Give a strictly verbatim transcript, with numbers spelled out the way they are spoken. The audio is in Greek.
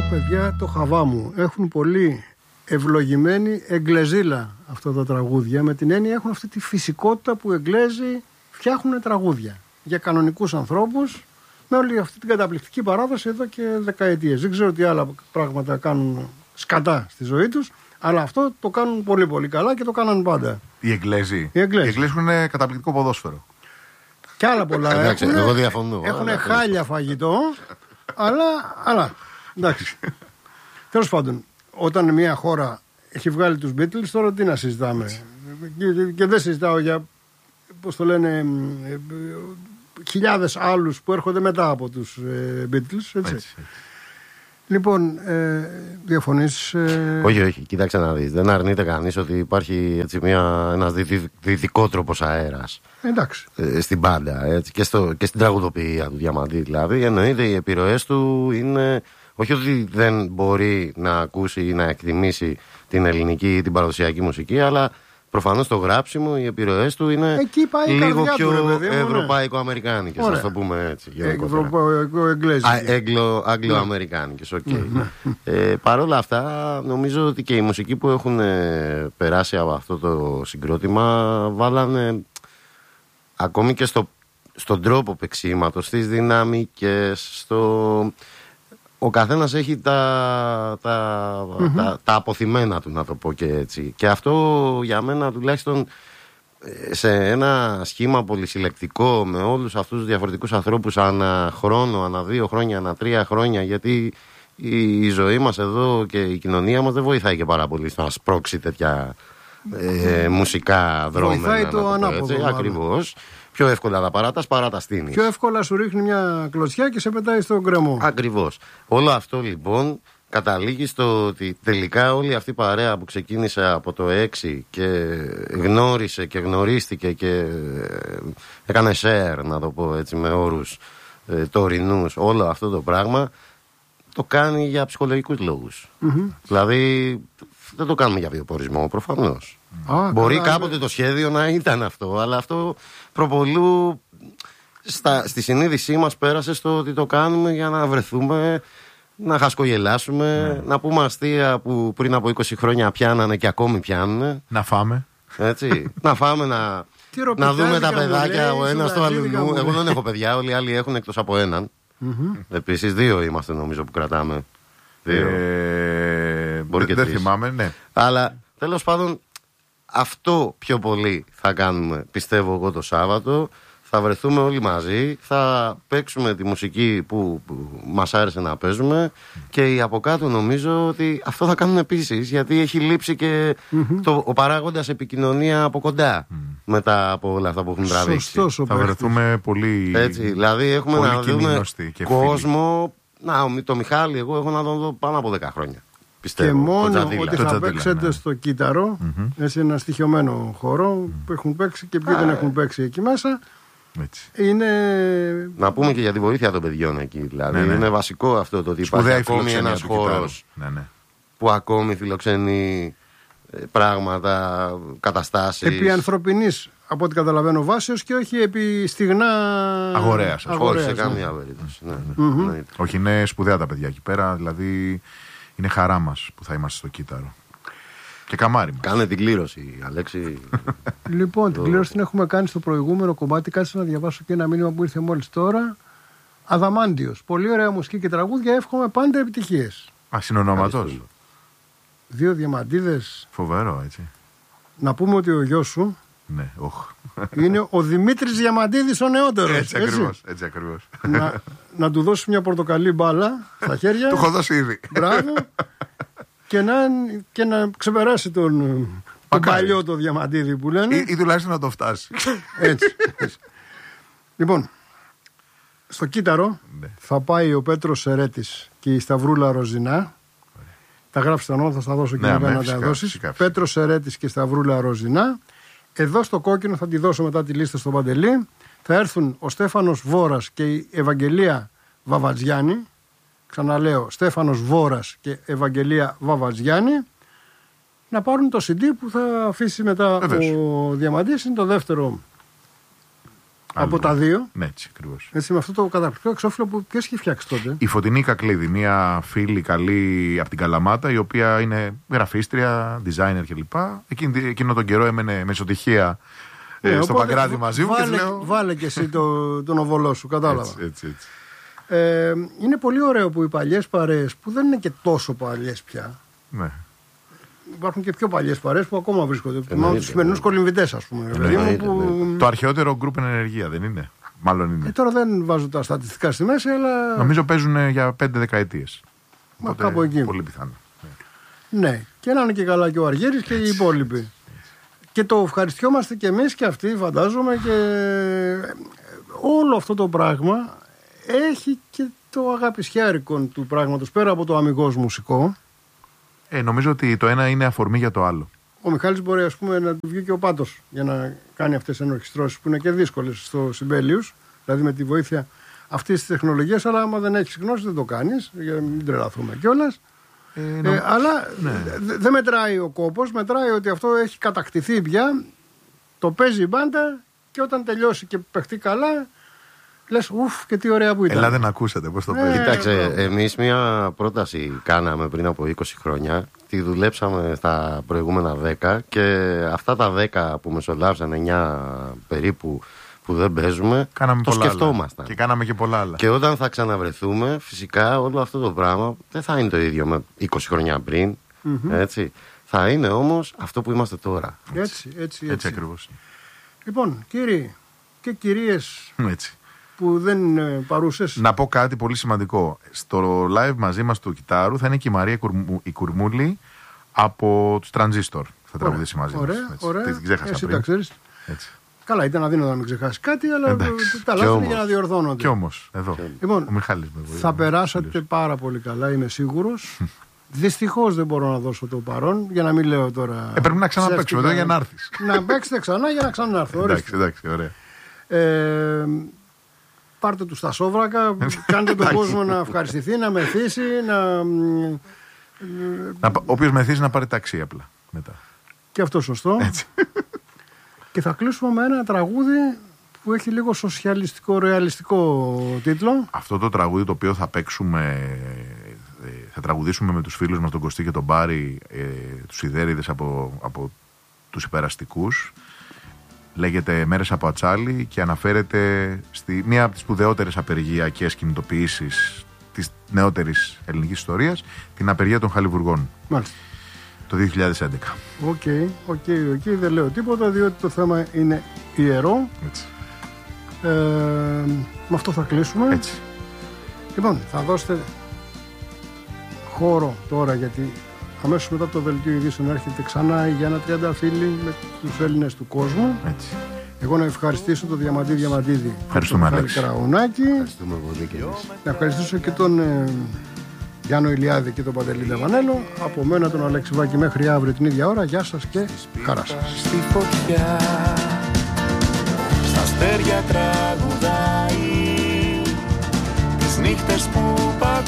παιδιά, το χαβά μου. Έχουν πολύ ευλογημένη εγγλεζίλα αυτά τα τραγούδια. Με την έννοια έχουν αυτή τη φυσικότητα που εγγλέζοι φτιάχνουν τραγούδια για κανονικούς ανθρώπους, με όλη αυτή την καταπληκτική παράδοση εδώ και δεκαετίες. Δεν ξέρω τι άλλα πράγματα κάνουν σκατά στη ζωή τους, αλλά αυτό το κάνουν πολύ πολύ καλά και το κάναν πάντα. Οι Εγγλέζοι. Οι Εγγλέζοι έχουν καταπληκτικό ποδόσφαιρο. Και άλλα πολλά. Εντάξει, έχουν, εγώ διαφωνώ. Έχουν χάλια φαγητό, αλλά, αλλά εντάξει. Τέλος πάντων, όταν μια χώρα έχει βγάλει τους Beatles, τώρα τι να συζητάμε. Και, και δεν συζητάω για, πώς το λένε, χιλιάδες άλλους που έρχονται μετά από τους ε, Beatles, έτσι. έτσι. Λοιπόν, ε, διαφωνείς? Ε... Όχι, όχι, κοίταξε να δεις. Δεν αρνείται κανείς ότι υπάρχει έτσι, μια, ένας δι, δυτικό τρόπος αέρας. Εντάξει. Ε, στην πάντα, έτσι, και, στο, και στην τραγουδοποιία του Διαμαντή. Δηλαδή, εννοείται οι επιρροές του είναι. Όχι ότι δεν μπορεί να ακούσει ή να εκτιμήσει την ελληνική ή την παραδοσιακή μουσική, αλλά προφανώς το γράψιμο, οι επιρροές του είναι λίγο πιο ευρωπαϊκό-αμερικάνικες, ας το πούμε έτσι. Αγγλο-αμερικάνικες, οκ. Παρ' όλα αυτά, νομίζω ότι και οι μουσικοί που έχουν περάσει από αυτό το συγκρότημα βάλανε ακόμη και στο, στον τρόπο παίξηματος, στις δυναμικές, στο... Ο καθένας έχει τα, τα, mm-hmm. τα, τα αποθυμένα του, να το πω και έτσι. Και αυτό για μένα τουλάχιστον σε ένα σχήμα πολυσυλλεκτικό με όλους αυτούς τους διαφορετικούς ανθρώπους ανά χρόνο, ανά δύο χρόνια, ανά τρία χρόνια, γιατί η, η ζωή μας εδώ και η κοινωνία μας δεν βοηθάει και πάρα πολύ στο να σπρώξει τέτοια ε, μουσικά δρόμενα. Βοηθάει το ανάποδο. Ακριβώς. Πιο εύκολα τα παράτας παρά τα στείνεις. Πιο εύκολα σου ρίχνει μια κλωτσιά και σε πετάει στον γκρεμό. Ακριβώς. Όλο αυτό λοιπόν καταλήγει στο ότι τελικά όλη αυτή η παρέα που ξεκίνησε από το έξι και γνώρισε και γνωρίστηκε και έκανε share, να το πω έτσι με όρους ε, τωρινούς, όλο αυτό το πράγμα το κάνει για ψυχολογικούς λόγους. Mm-hmm. Δηλαδή δεν το κάνουμε για βιοπορισμό προφανώς. Ah, Μπορεί καλά, κάποτε ναι. το σχέδιο να ήταν αυτό, αλλά αυτό προπολού στα, στη συνείδησή μας πέρασε στο ότι το κάνουμε για να βρεθούμε, να χασκογελάσουμε, mm. να πούμε αστεία που πριν από είκοσι χρόνια πιάνανε και ακόμη πιάνουν. Να φάμε. Έτσι, να φάμε, να, να δούμε τα παιδάκια ο ένας στο αλλού. Εγώ δεν έχω παιδιά, όλοι οι άλλοι έχουν εκτός από έναν. Mm-hmm. Επίσης δύο είμαστε νομίζω που κρατάμε. Δύο. Ε, Μπορεί και δεν τρεις. θυμάμαι, ναι. Αλλά τέλος πάντων αυτό πιο πολύ θα κάνουμε, πιστεύω εγώ, το Σάββατο. Θα βρεθούμε όλοι μαζί, θα παίξουμε τη μουσική που, που μας άρεσε να παίζουμε και οι από κάτω νομίζω ότι αυτό θα κάνουν επίσης, γιατί έχει λείψει και mm-hmm. το, ο παράγοντας επικοινωνία από κοντά mm. μετά από όλα αυτά που έχουν τραβήξει. Θα βρεθούμε πολύ. Έτσι, δηλαδή έχουμε πολύ να δούμε κόσμο. Να, το Μιχάλη, εγώ έχω να τον δω πάνω από δέκα χρόνια. Πιστεύω, και μόνο Κοντζαντήλα. ότι θα Κοντζαντήλα, παίξετε ναι. στο Κύτταρο, mm-hmm. σε ένα στοιχειωμένο χώρο mm. που έχουν παίξει και ποιοι δεν έχουν παίξει εκεί μέσα. Έτσι. Είναι... Να πούμε και για τη βοήθεια των παιδιών εκεί. Δηλαδή ναι, ναι. είναι βασικό αυτό το ότι Σπουδαία υπάρχει ακόμη ένας χώρος ναι, ναι. που ακόμη φιλοξενεί πράγματα, καταστάσεις. Επί ανθρωπινής, από ό,τι καταλαβαίνω, βάσεως και όχι επί στιγνά αγορέας. Όχι σε καμία περίπτωση. Ναι, ναι, mm-hmm. ναι. Όχι, είναι σπουδαία τα παιδιά εκεί πέρα. Δηλαδή είναι χαρά μας που θα είμαστε στο Κύτταρο. Και καμάρι μας. Κάνε την κλήρωση, Αλέξη. Λοιπόν, την κλήρωση την έχουμε κάνει στο προηγούμενο κομμάτι. Κάτσε να διαβάσω και ένα μήνυμα που ήρθε μόλις τώρα. Αδαμάντιος. Πολύ ωραία μουσική και τραγούδια. Εύχομαι πάντα επιτυχίες. Α, συνονόματος. Δύο διαμαντίδες. Φοβερό, έτσι. Να πούμε ότι ο γιος σου ναι, οχ. είναι ο Δημήτρης Διαμαντίδης ο νεότερος. Έτσι ακριβώς. Έτσι ακριβώς. Να, να του δώσει μια πορτοκαλί μπάλα στα χέρια. Του έχω δώσει ήδη. Μπράβο. Και να, και να ξεπεράσει τον, τον παλιό το Διαμαντίδη που λένε. Ή, ή τουλάχιστον να το φτάσει. Έτσι, έτσι. Λοιπόν, στο Κύτταρο ναι. θα πάει ο Πέτρος Σερέτης και η Σταυρούλα Ροζινά. Τα γράψεις τα νότα, θα στα δώσω και ναι, μετά να τα δώσεις. Πέτρος Σερέτης και Σταυρούλα Ροζινά. Εδώ στο κόκκινο θα τη δώσω μετά τη λίστα στο Παντελή. Θα έρθουν ο Στέφανος Βόρας και η Ευαγγελία Βαβατζιάννη. Ξαναλέω, Στέφανος Βόρας και Ευαγγελία Βαβατζιάννη. Να πάρουν το σι ντι που θα αφήσει μετά Βεβαίως. Ο Διαμαντής. Είναι το δεύτερο από τα δύο. Ναι, έτσι ακριβώς. Έτσι, με αυτό το καταπληκτικό εξώφυλλο που ποιος είχε φτιάξει τότε. Η Φωτεινή Κακλίδη, μια φίλη καλή από την Καλαμάτα, η οποία είναι γραφίστρια, designer κλπ. Εκείνη, εκείνο τον καιρό έμενε με ισοτυχία ναι, ε, στο Παγκράτη μαζί μου. Βάλε, και λέω... βάλε και εσύ το, τον οβολό σου, κατάλαβα. Έτσι, έτσι, έτσι. Ε, είναι πολύ ωραίο που οι παλιές παρέες, που δεν είναι και τόσο παλιές πια. Ναι. Υπάρχουν και πιο παλιές παρέες που ακόμα βρίσκονται. Μάλλον τους σημερινούς κολυμβητές, ας πούμε. Εννοείται, μου, που... εννοείται. Το αρχαιότερο γκρουπ εν ενεργεία, δεν είναι? Μάλλον είναι. Ε, τώρα δεν βάζω τα στατιστικά στη μέση, αλλά. Νομίζω παίζουν για πέντε δεκαετίες. Μα κάπου εκεί. Πολύ πιθανό. Ναι, και να είναι και καλά και ο Αργύρης και οι υπόλοιποι. Και το ευχαριστιόμαστε και εμείς και αυτοί, φαντάζομαι, και όλο αυτό το πράγμα έχει και το αγαπησιάρικον του πράγματος, πέρα από το αμιγώς μουσικό. Ε, νομίζω ότι το ένα είναι αφορμή για το άλλο. Ο Μιχάλης μπορεί, ας πούμε, να του βγει και ο πάτος για να κάνει αυτές τις ενορχιστρώσεις που είναι και δύσκολες στο Σιμπέλιους, δηλαδή με τη βοήθεια αυτής της τεχνολογίας, αλλά άμα δεν έχεις γνώση δεν το κάνεις, για να μην τρελαθούμε κιόλας. Ε, νο... ε, αλλά ναι. δεν δε μετράει ο κόπος, μετράει ότι αυτό έχει κατακτηθεί πια, το παίζει η μπάντα και όταν τελειώσει και παιχτεί καλά, λες ουφ και τι ωραία που ήταν. Ελά, δεν ακούσατε πώς το ε, παίζει. Κοίταξε, εμείς μια πρόταση κάναμε πριν από είκοσι χρόνια, τη δουλέψαμε στα προηγούμενα δέκα και αυτά τα δέκα που μεσολάβησαν, εννιά περίπου που δεν παίζουμε, κάναμε το σκεφτόμασταν. Και κάναμε και πολλά άλλα. Και όταν θα ξαναβρεθούμε, φυσικά όλο αυτό το πράγμα δεν θα είναι το ίδιο με είκοσι χρόνια πριν. Mm-hmm. Έτσι. Θα είναι όμως αυτό που είμαστε τώρα. Έτσι, έτσι, έτσι. Έτσι ακριβώς. Λοιπόν, κύριοι και κυρίες έτσι. που δεν είναι παρούσες. Να πω κάτι πολύ σημαντικό. Στο live μαζί μας του Κιτάρου θα είναι και η Μαρία η Κουρμούλη από τους Τρανζίστορ. Θα τραγουδήσει μαζί ωραία, μας. Ωραία, Την ξέχασα εσύ πριν. τα ξέρεις. Έτσι. Καλά, ήταν αδύνατο να μην ξεχάσει κάτι, αλλά τα λάθη είναι για να διορθώνονται. Κι όμως, εδώ. Λοιπόν, ο Μιχάλης με βοήθησε. Θα περάσατε πάρα πολύ καλά, είμαι σίγουρος. Δυστυχώς δεν μπορώ να δώσω το παρόν, για να μην λέω τώρα. Ε, πρέπει να ξαναπαίξουμε εδώ για να έρθεις. Να παίξετε ξανά για να ξανάρθω. εντάξει, εντάξει, ωραία. Ε, πάρτε του στα σόβρακα, κάντε τον κόσμο να ευχαριστηθεί, να μεθύσει, να. να όποιος μεθύσει να πάρει ταξί απλά μετά. Και αυτό σωστό. Έτσι. Και θα κλείσουμε με ένα τραγούδι που έχει λίγο σοσιαλιστικό, ρεαλιστικό τίτλο. Αυτό το τραγούδι το οποίο θα παίξουμε, θα τραγουδήσουμε με τους φίλους μας τον Κωστή και τον Μπάρη, ε, τους Ιδέριδες από, από τους υπεραστικούς. Λέγεται Μέρες από Ατσάλι και αναφέρεται στη μία από τις σπουδαιότερες απεργιακές κινητοποιήσεις της νεότερης ελληνικής ιστορίας, την απεργία των Χαλιβουργών. Μάλιστα. Το δύο χιλιάδες έντεκα. Οκ, οκ, οκ, δεν λέω τίποτα διότι το θέμα είναι ιερό. Έτσι. Ε, με αυτό θα κλείσουμε. Έτσι. Λοιπόν, θα δώσετε χώρο τώρα γιατί αμέσως μετά το δελτίο ειδήσεων έρχεται ξανά για ένα τριάντα φίλοι με τους Έλληνες του κόσμου. Έτσι. Εγώ να ευχαριστήσω τον Διαμαντή Διαμαντίδη. Ευχαριστούμε, τον Αλέξη. Καραουνάκη. Ευχαριστούμε πολύ και εμείς. Να ευχαριστήσω και τον ε, Γιάννο Ηλιάδη και τον Παντελή Λεβανέλο. Από μένα τον Αλέξη Βάκη μέχρι αύριο την ίδια ώρα. Γεια σας και χαρά σας. Στη φωτιά, στα αστέρια τραγουδάει τις νύχτες που